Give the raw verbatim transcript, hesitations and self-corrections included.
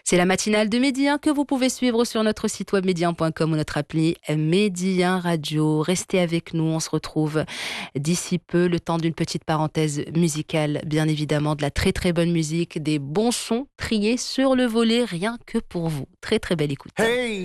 C'est la matinale de Medi un que vous pouvez suivre sur notre site web medi un point com ou notre appli Medi un Radio. Restez avec nous, on se retrouve d'ici peu, le temps d'une petite parenthèse musicale, bien évidemment, de la très très bonne musique, des bons sons triés sur le volet, rien que pour vous. Très très belle écoute. Hey